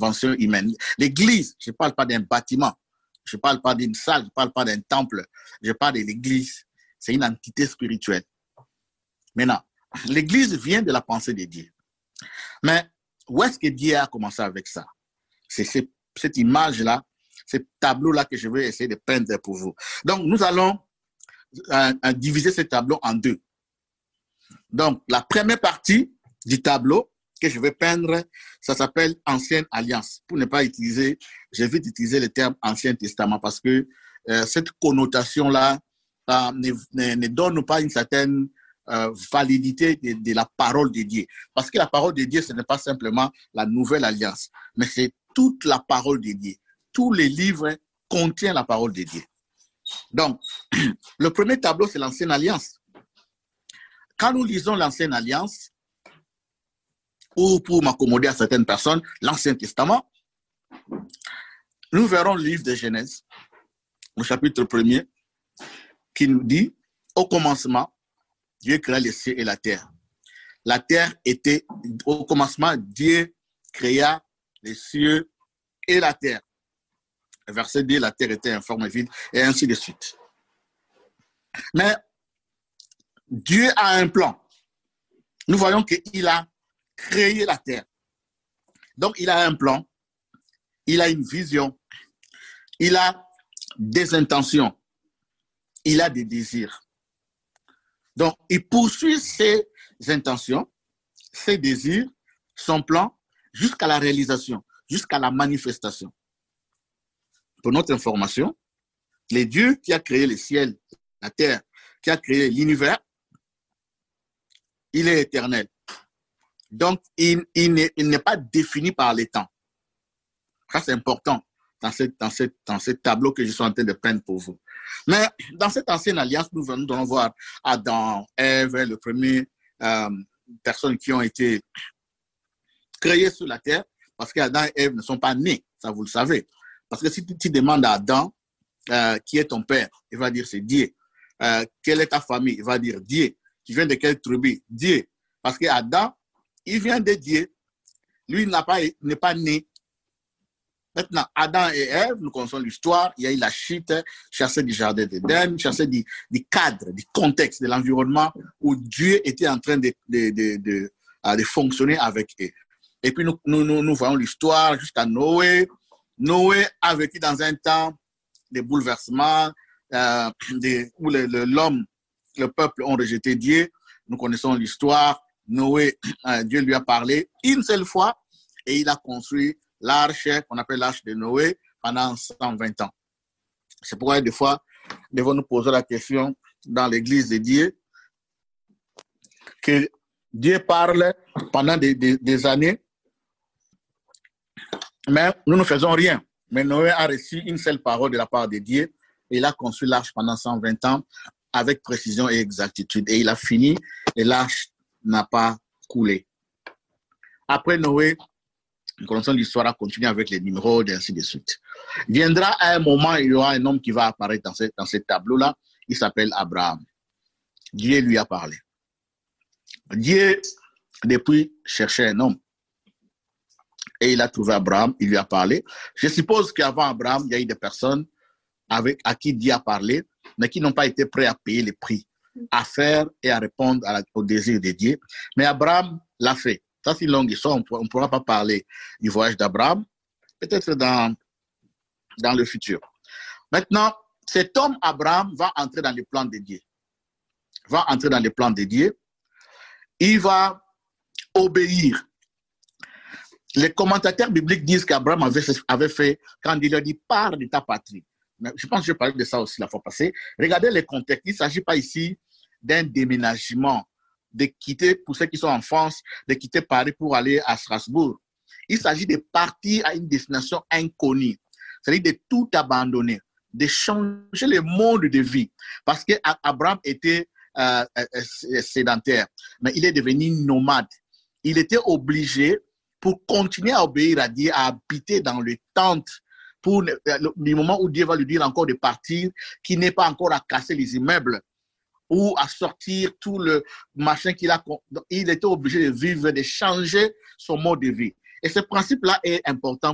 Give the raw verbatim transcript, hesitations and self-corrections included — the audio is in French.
invention humaine. L'église, je ne parle pas d'un bâtiment, je ne parle pas d'une salle, je ne parle pas d'un temple, je parle de l'église. C'est une entité spirituelle. Maintenant, l'église vient de la pensée de Dieu. Mais où est-ce que Dieu a commencé avec ça? C'est cette, cette image-là, ce tableau-là que je vais essayer de peindre pour vous. Donc, nous allons euh, diviser ce tableau en deux. Donc, la première partie du tableau que je vais peindre, ça s'appelle Ancienne Alliance. Pour ne pas utiliser, j'évite d'utiliser le terme Ancien Testament parce que euh, cette connotation-là euh, ne, ne, ne donne pas une certaine euh, validité de, de la parole de Dieu. Parce que la parole de Dieu, ce n'est pas simplement la Nouvelle Alliance, mais c'est toute la parole de Dieu. Tous les livres contiennent la parole de Dieu. Donc, le premier tableau, c'est l'Ancienne Alliance. Quand nous lisons l'Ancienne Alliance, ou pour m'accommoder à certaines personnes, l'Ancien Testament, nous verrons le livre de Genèse, au chapitre premier, qui nous dit, au commencement, Dieu créa les cieux et la terre. La terre était, au commencement, Dieu créa les cieux et la terre. Verset deux, la terre était informe et vide, et ainsi de suite. Mais Dieu a un plan. Nous voyons qu'il a créé la terre. Donc, il a un plan, il a une vision, il a des intentions, il a des désirs. Donc, il poursuit ses intentions, ses désirs, son plan, jusqu'à la réalisation, jusqu'à la manifestation. Pour notre information, le Dieu qui a créé le ciel, la terre, qui a créé l'univers, il est éternel. Donc, il, il n'est pas défini par les temps. Ça, c'est important dans, cette, dans, cette, dans ce tableau que je suis en train de peindre pour vous. Mais dans cette ancienne alliance, nous allons voir Adam, Ève, les premières euh, personnes qui ont été créées sur la terre, parce qu'Adam et Ève ne sont pas nés, ça vous le savez. Parce que si tu, tu demandes à Adam, euh, qui est ton père, il va dire c'est Dieu. Euh, quelle est ta famille? Il va dire Dieu. Tu viens de quelle tribu? Dieu. Parce qu'Adam, il vient de Dieu. Lui, n'a pas, n'est pas né. Maintenant, Adam et Ève, nous connaissons l'histoire. Il y a eu la chute, chassé du jardin d'Éden, chassé du, du cadre, du contexte, de l'environnement où Dieu était en train de, de, de, de, de, de fonctionner avec eux. Et puis, nous, nous, nous, nous voyons l'histoire jusqu'à Noé. Noé a vécu dans un temps de bouleversements, euh, de, où le, le, l'homme, le peuple ont rejeté Dieu. Nous connaissons l'histoire. Noé, euh, Dieu lui a parlé une seule fois et il a construit l'arche qu'on appelle l'arche de Noé pendant cent vingt ans. C'est pourquoi des fois, nous devons nous poser la question dans l'église de Dieu que Dieu parle pendant des, des, des années, mais nous ne faisons rien. Mais Noé a reçu une seule parole de la part de Dieu et il a construit l'arche pendant cent vingt ans avec précision et exactitude. Et il a fini et l'arche n'a pas coulé. Après Noé, nous connaissons l'histoire a continué avec les numéros et ainsi de suite. Viendra à un moment, il y aura un homme qui va apparaître dans ce, dans ce tableau-là. Il s'appelle Abraham. Dieu lui a parlé. Dieu, depuis, cherchait un homme. Et il a trouvé Abraham, il lui a parlé. Je suppose qu'avant Abraham, il y a eu des personnes avec, à qui Dieu a parlé, mais qui n'ont pas été prêts à payer le prix, à faire et à répondre à la, au désir de Dieu. Mais Abraham l'a fait. Ça, c'est une longue histoire. On ne pourra pas parler du voyage d'Abraham, peut-être dans, dans le futur. Maintenant, cet homme, Abraham, va entrer dans les plans de Dieu. Va entrer dans les plans de Dieu. Il va obéir. Les commentateurs bibliques disent qu'Abraham avait, avait fait, quand il a dit « pars de ta patrie ». Mais je pense que je parlais de ça aussi la fois passée. Regardez les contextes. Il ne s'agit pas ici d'un déménagement, de quitter, pour ceux qui sont en France, de quitter Paris pour aller à Strasbourg. Il s'agit de partir à une destination inconnue, c'est-à-dire de tout abandonner, de changer le mode de vie. Parce qu'Abraham était euh, sédentaire, mais il est devenu nomade. Il était obligé, pour continuer à obéir à Dieu, à habiter dans les tentes, pour le, le moment où Dieu va lui dire encore de partir, qu'il n'est pas encore à casser les immeubles, ou à sortir tout le machin qu'il a. Il était obligé de vivre, de changer son mode de vie. Et ce principe-là est important